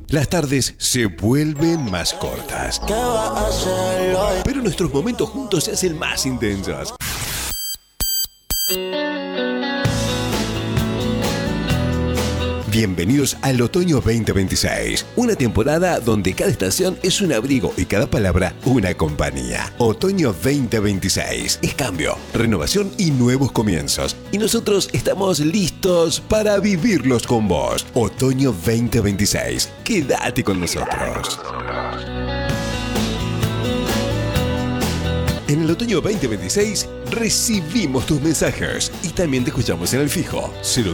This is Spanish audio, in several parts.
Las tardes se vuelven más cortas, pero nuestros momentos juntos se hacen más intensos. Bienvenidos al Otoño 2026, una temporada donde cada estación es un abrigo y cada palabra una compañía. Otoño 2026 es cambio, renovación y nuevos comienzos. Y nosotros estamos listos para vivirlos con vos. Otoño 2026, quédate con nosotros. En el otoño 2026 recibimos tus mensajes y también te escuchamos en el fijo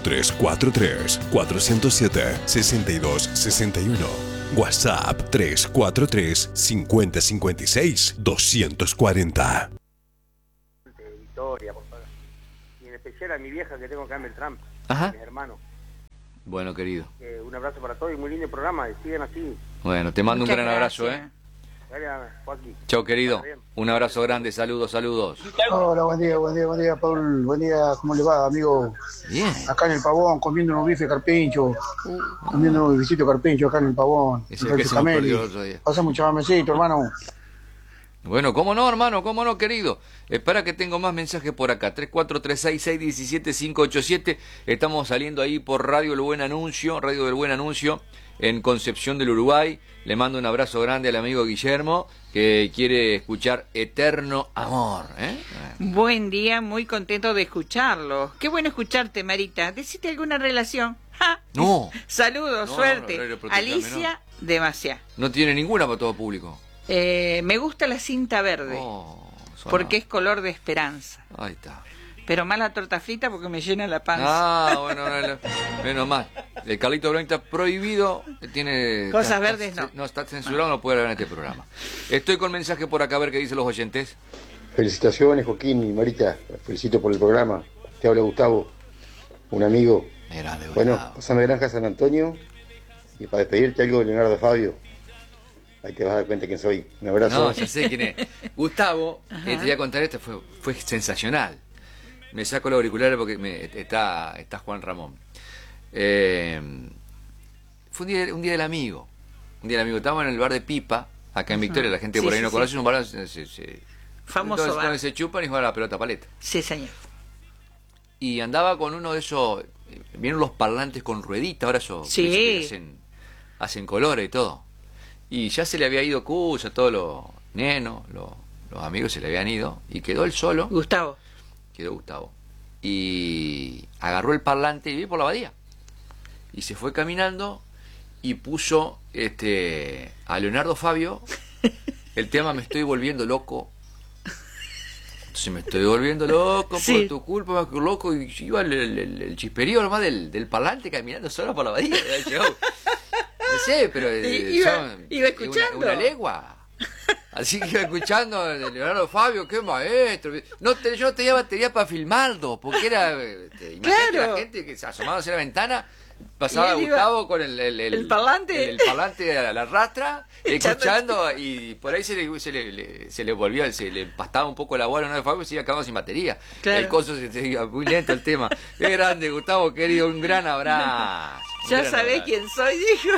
0343-407-6261. WhatsApp 343-5056-240. Victoria, por favor. Y en especial a mi vieja que tengo acá en Beltrán, Ajá. a mis hermanos. Bueno, querido. Un abrazo para todos y muy lindo programa, y sigan así. Bueno, te mando Muchas un gran abrazo, gracias. Dale, Joaquín. Chau, querido. Un abrazo grande, saludos. Hola, buen día, Paul. Buen día, ¿cómo le va, amigo? Bien. Acá en el Pavón, comiendo unos bifes carpincho, comiendo unos bifecitos carpincho acá en el Pavón. Ese que se nos perdió el otro día. Pasa mucho mamecito, hermano. Bueno, cómo no, hermano, cómo no, querido. Espera que tengo más mensajes por acá. 3436617587. Estamos saliendo ahí por Radio del Buen Anuncio, en Concepción del Uruguay. Le mando un abrazo grande al amigo Guillermo, que quiere escuchar Eterno Amor. Buen día, muy contento de escucharlo. Qué bueno escucharte, Marita. ¿Deciste alguna relación? ¡Ja! No. Saludos, No, suerte. no, protégame, Alicia de Maciá. No tiene ninguna para todo público. Me gusta la cinta verde, porque es color de esperanza. Ahí está. Pero más la torta frita porque me llena la panza. Bueno, menos mal. El Carlito Blanc está prohibido. Tiene Cosas verdes no. No, está censurado, no puede hablar en este programa. Estoy con mensaje por acá, a ver qué dicen los oyentes. Felicitaciones, Joaquín y Marita. Felicito por el programa. Te habla Gustavo, un amigo. Grande, bueno, pasame Granja San Antonio y para despedirte algo de Leonardo Fabio. Ahí te vas a dar cuenta quién soy. Un abrazo. No, ya sé quién es. Gustavo, te voy a contar esto, fue sensacional. Me saco los auriculares porque está Juan Ramón. Fue un día del amigo. Estábamos en el bar de Pipa, acá en Victoria. La gente por ahí no conoce, un bar famoso entonces, bar. se chupan y juegan a la pelota paleta. Sí, señor. Y andaba con uno de esos, vieron los parlantes con ruedita, ahora eso Sí. hacen colores y todo. Y ya se le había ido Cuya, todos los nenos, los amigos se le habían ido, y quedó él solo. Quedó Gustavo. Y agarró el parlante y vino por la abadía. Y se fue caminando y puso a Leonardo Fabio el tema Me estoy volviendo loco. Entonces me estoy volviendo loco por tu culpa, más que loco. Y iba el chisperío nomás del parlante caminando solo por la abadía. No sé, pero iba escuchando. Una legua. Así que iba escuchando de Leonardo Fabio, qué maestro. Yo no tenía batería para filmarlo, porque era. Imagínate la gente que se asomaba hacia la ventana, pasaba Gustavo con el parlante. El parlante a la rastra, escuchando, y por ahí se le volvía, se le empastaba un poco la bola a Leonardo Fabio y se iba acabando sin batería. Claro. El coso se iba muy lento el tema. Qué grande, Gustavo, querido, un gran abrazo. Ya sabés quién soy, dijo.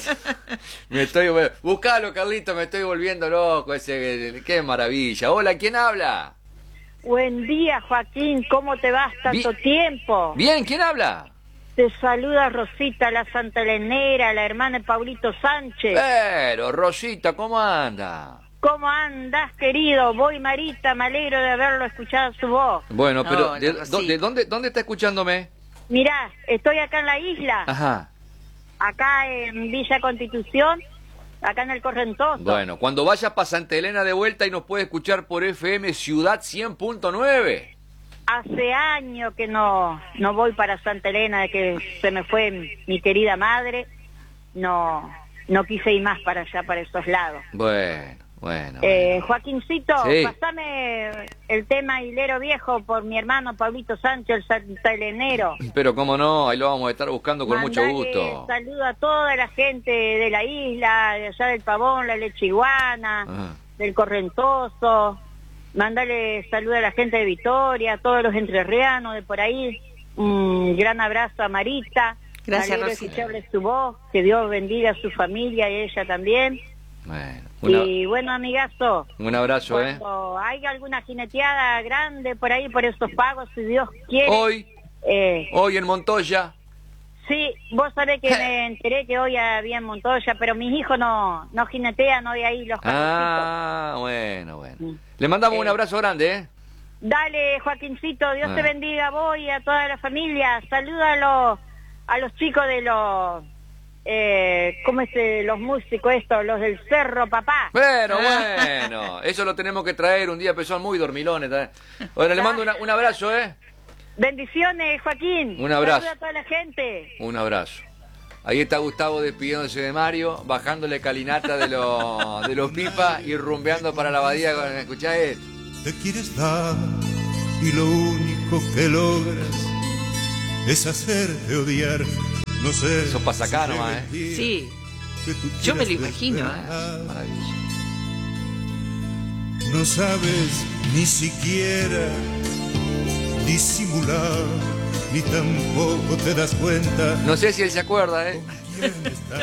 Sí. Buscalo, Carlito, me estoy volviendo loco. Qué maravilla. Hola, ¿quién habla? Buen día, Joaquín, ¿cómo te vas? Tanto tiempo. Bien, ¿quién habla? Te saluda Rosita, la Santa Elenera, la hermana de Pablito Sánchez. Pero, Rosita, ¿cómo anda? ¿Cómo andas, querido? Voy, Marita, me alegro de haberlo escuchado su voz. Bueno, pero Rosita. ¿dónde está escuchándome? Mirá, estoy acá en la isla, Ajá. acá en Villa Constitución, acá en el Correntoso. Bueno, cuando vayas para Santa Elena de vuelta y nos puede escuchar por FM Ciudad 100.9. Hace años que no voy para Santa Elena, de que se me fue mi querida madre. No quise ir más para allá, para esos lados. Bueno. Joaquincito, Sí. pasame el tema Hilero Viejo por mi hermano Pablito Sánchez, el Santa Elenero. Pero cómo no, ahí lo vamos a estar buscando con mucho Mandale gusto. saludo a toda la gente de la isla, de allá del Pavón, la Lechiguana, Ajá. del Correntoso. Mandale saludo a la gente de Victoria, a todos los entrerrianos de por ahí. Un gran abrazo a Marita. Gracias, Me alegro de Rosita. escucharles tu voz, que Dios bendiga a su familia y a ella también. Bueno, Y bueno, amigazo, un abrazo, cuando hay alguna jineteada grande por ahí, por estos pagos, si Dios quiere... Hoy en Montoya. Sí, vos sabés que me enteré que hoy había en Montoya, pero mis hijos no jinetean hoy ahí los carrocitos. Bueno. Le mandamos un abrazo grande, Dale, Joaquincito, Dios te bendiga a vos y a toda la familia. Saluda a los chicos de los... ¿cómo es? Los músicos estos, los del Cerro Papá. Pero bueno, eso lo tenemos que traer un día, pero son muy dormilones también. Bueno, le mando un abrazo, Bendiciones, Joaquín. Un abrazo. Saluda a toda la gente. Un abrazo. Ahí está Gustavo despidiéndose de Mario, bajándole calinata de los pipas y rumbeando para la abadía. ¿Escuchá esto? Te quieres dar y lo único que logras es hacerte odiar. No sé. Eso pasa acá nomás, Sí. Yo me lo imagino, Maravilla. No sabes ni siquiera disimular, ni tampoco te das cuenta. No sé si él se acuerda,